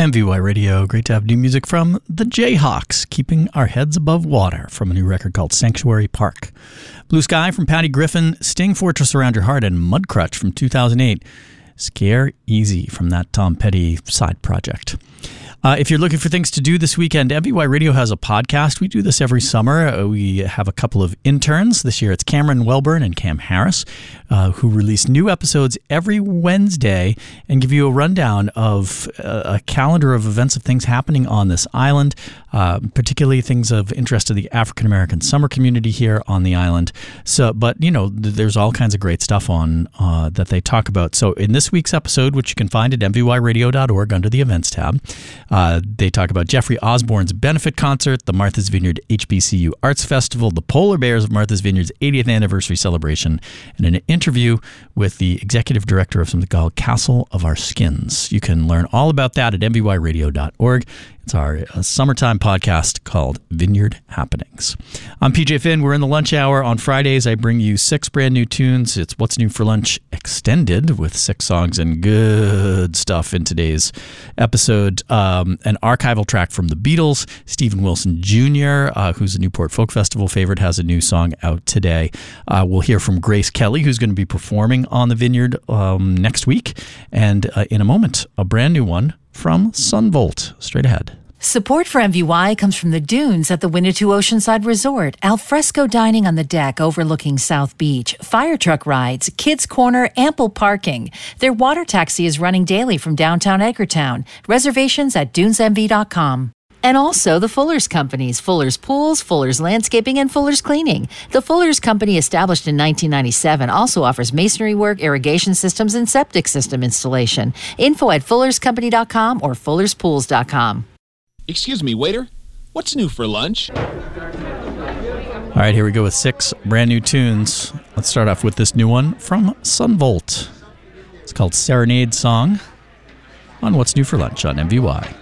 MVY Radio, great to have new music from the Jayhawks, Keeping Our Heads Above Water, from a new record called Sanctuary Park. Blue Sky from Patty Griffin, Sting Fortress Around Your Heart, and Mudcrutch from 2008. Scare Easy from that Tom Petty side project. If you're looking for things to do this weekend, MVY Radio has a podcast. We do this every summer. We have a couple of interns. This year it's Cameron Welburn and Cam Harris, who release new episodes every Wednesday and give you a rundown of a calendar of events of things happening on this island, particularly things of interest to the African-American summer community here on the island. But there's all kinds of great stuff on that they talk about. So in this week's episode, which you can find at mvyradio.org under the events tab, they talk about Jeffrey Osborne's benefit concert, the Martha's Vineyard HBCU Arts Festival, the Polar Bears of Martha's Vineyard's 80th anniversary celebration, and an interview with the executive director of something called Castle of Our Skins. You can learn all about that at mvyradio.org. It's our summertime podcast called Vineyard Happenings. I'm PJ Finn. We're in the lunch hour. On Fridays, I bring you 6 brand new tunes. It's What's New for Lunch Extended with 6 songs and good stuff in today's episode. An archival track from the Beatles. Stephen Wilson Jr., who's a Newport Folk Festival favorite, has a new song out today. We'll hear from Grace Kelly, who's going to be performing on the Vineyard next week. And in a moment, a brand new one from Sunvolt. Straight ahead. Support for MVY comes from the Dunes at the Winnetou Oceanside Resort, alfresco dining on the deck overlooking South Beach, fire truck rides, kids' corner, ample parking. Their water taxi is running daily from downtown Edgartown. Reservations at dunesmv.com. And also the Fuller's Companies, Fuller's Pools, Fuller's Landscaping, and Fuller's Cleaning. The Fuller's Company, established in 1997, also offers masonry work, irrigation systems, and septic system installation. Info at fullerscompany.com or fullerspools.com. Excuse me, waiter. What's new for lunch? All right, here we go with 6 brand new tunes. Let's start off with this new one from Sunvolt. It's called Serenade Song on What's New for Lunch on MVY.